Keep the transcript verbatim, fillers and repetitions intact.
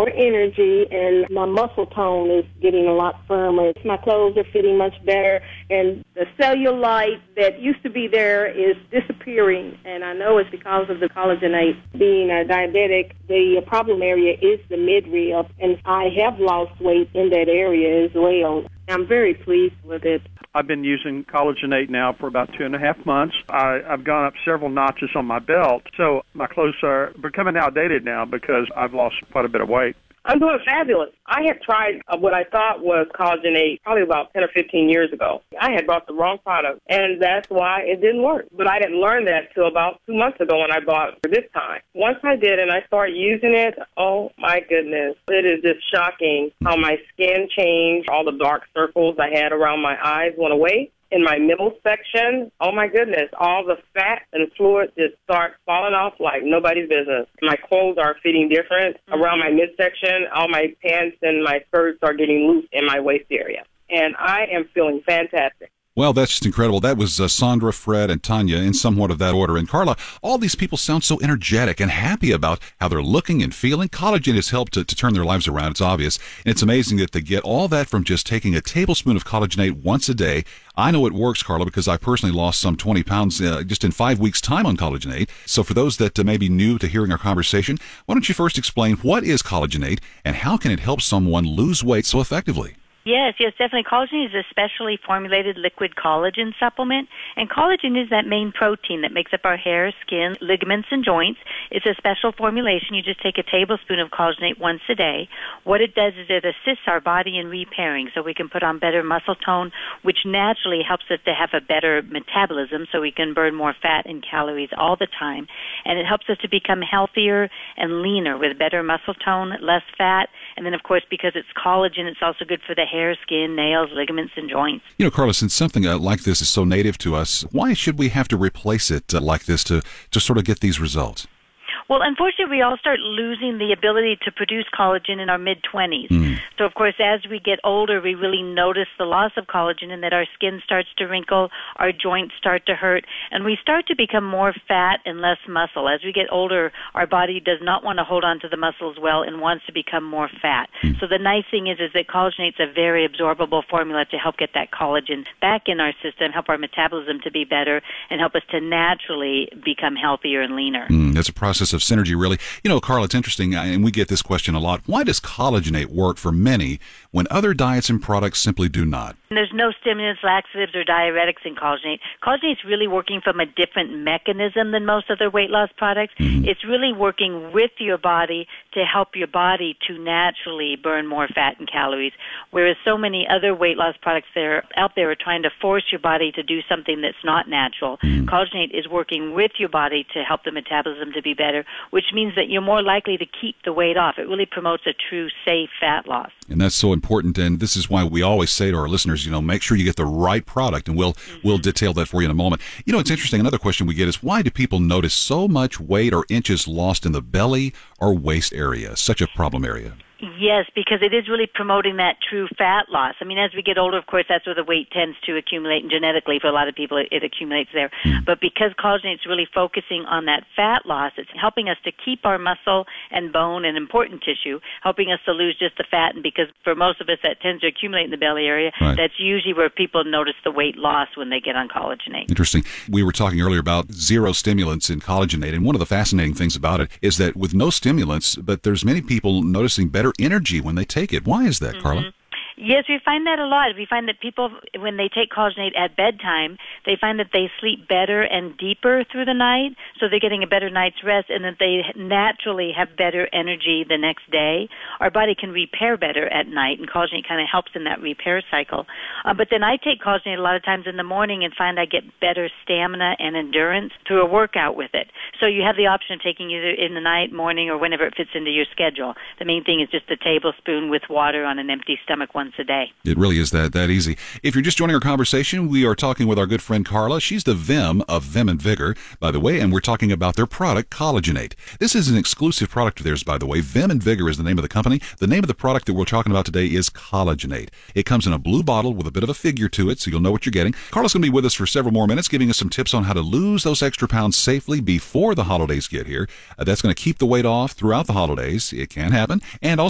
more energy, and my muscle tone is getting a lot firmer. My clothes are fitting much better, and the cellulite that used to be there is disappearing, and I know it's because of the collagenate. Being a diabetic, the problem area is the midrib, and I have lost weight in that area as well. I'm very pleased with it. I've been using Collagenate now for about two and a half months. I, I've gone up several notches on my belt, so my clothes are becoming outdated now because I've lost quite a bit of weight. I'm doing fabulous. I had tried what I thought was Collagenate probably about ten or fifteen years ago. I had bought the wrong product, and that's why it didn't work. But I didn't learn that till about two months ago when I bought it this time. Once I did and I started using it, oh my goodness, it is just shocking how my skin changed. All the dark circles I had around my eyes went away. In my middle section, oh my goodness, all the fat and fluid just start falling off like nobody's business. My clothes are fitting different. Mm-hmm. Around my midsection, all my pants and my skirts are getting loose in my waist area. And I am feeling fantastic. Well, that's just incredible. That was uh, Sandra, Fred, and Tanya in somewhat of that order. And Carla, all these people sound so energetic and happy about how they're looking and feeling. Collagen has helped to, to turn their lives around. It's obvious. And it's amazing that they get all that from just taking a tablespoon of Collagenate once a day. I know it works, Carla, because I personally lost some twenty pounds uh, just in five weeks' time on Collagenate. So for those that uh, may be new to hearing our conversation, why don't you first explain what is Collagenate and how can it help someone lose weight so effectively? Yes, yes, definitely. Collagen is a specially formulated liquid collagen supplement, and collagen is that main protein that makes up our hair, skin, ligaments, and joints. It's a special formulation. You just take a tablespoon of collagenate once a day. What it does is it assists our body in repairing, so we can put on better muscle tone, which naturally helps us to have a better metabolism, so we can burn more fat and calories all the time. And it helps us to become healthier and leaner with better muscle tone, less fat, and then, of course, because it's collagen, it's also good for the hair, skin, nails, ligaments, and joints. You know, Carla, since something uh, like this is so native to us, why should we have to replace it uh, like this to, to sort of get these results? Well, unfortunately, we all start losing the ability to produce collagen in our mid-twenties. Mm. So, of course, as we get older, we really notice the loss of collagen and that our skin starts to wrinkle, our joints start to hurt, and we start to become more fat and less muscle. As we get older, our body does not want to hold on to the muscles well and wants to become more fat. Mm. So the nice thing is, is that Collagenate's a very absorbable formula to help get that collagen back in our system, help our metabolism to be better, and help us to naturally become healthier and leaner. Mm, that's a process of synergy, really. You know, Carla, it's interesting, and we get this question a lot. Why does Collagenate work for many when other diets and products simply do not? There's no stimulants, laxatives, or diuretics in Collagenate. Collagenate's really working from a different mechanism than most other weight loss products. Mm-hmm. It's really working with your body to help your body to naturally burn more fat and calories, whereas so many other weight loss products that are out there are trying to force your body to do something that's not natural. Mm-hmm. Collagenate is working with your body to help the metabolism to be better, which means that you're more likely to keep the weight off. It really promotes a true, safe fat loss. And that's so important, and this is why we always say to our listeners, you know, make sure you get the right product, and we'll mm-hmm. we'll detail that for you in a moment. You know, it's interesting, another question we get is, why do people notice so much weight or inches lost in the belly or waist area, such a problem area? Yes, because it is really promoting that true fat loss. I mean, as we get older, of course, that's where the weight tends to accumulate, and genetically, for a lot of people, it, it accumulates there. Mm. But because Collagenate's really focusing on that fat loss, it's helping us to keep our muscle and bone and important tissue, helping us to lose just the fat. And because for most of us, that tends to accumulate in the belly area, right. That's usually where people notice the weight loss when they get on Collagenate. Interesting. We were talking earlier about zero stimulants in Collagenate, and one of the fascinating things about it is that with no stimulants, but there's many people noticing better energy when they take it. Why is that, mm-hmm. Carla? Yes, we find that a lot. We find that people, when they take Collagenate at bedtime, they find that they sleep better and deeper through the night, so they're getting a better night's rest, and that they naturally have better energy the next day. Our body can repair better at night, and Collagenate kind of helps in that repair cycle. Uh, but then I take Collagenate a lot of times in the morning and find I get better stamina and endurance through a workout with it. So you have the option of taking either in the night, morning, or whenever it fits into your schedule. The main thing is just a tablespoon with water on an empty stomach once a day. It really is that that easy. If you're just joining our conversation, we are talking with our good friend Carla. She's the Vim of Vim and Vigor, by the way, and we're talking about their product, Collagenate. This is an exclusive product of theirs, by the way. Vim and Vigor is the name of the company. The name of the product that we're talking about today is Collagenate. It comes in a blue bottle with a bit of a figure to it, so you'll know what you're getting. Carla's going to be with us for several more minutes, giving us some tips on how to lose those extra pounds safely before the holidays get here. Uh, that's going to keep the weight off throughout the holidays. It can happen. And also